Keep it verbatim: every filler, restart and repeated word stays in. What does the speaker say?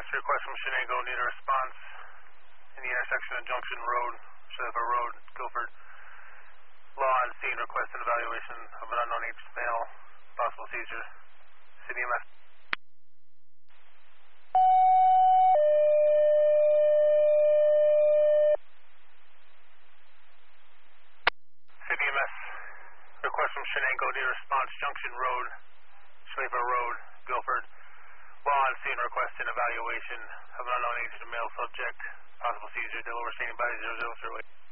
S, request from Shenango, need a response in the intersection of Junction Road, Schaefer Road, Guilford. Law on scene, request an evaluation of an unknown aged male, possible seizure. City M S. City M S, request from Shenango, need a response, Junction Road, Schaefer Road, Guilford. Law on scene, request an evaluation of an unknown aged male subject, possible seizure. Delaware standing by zero zero zero eight.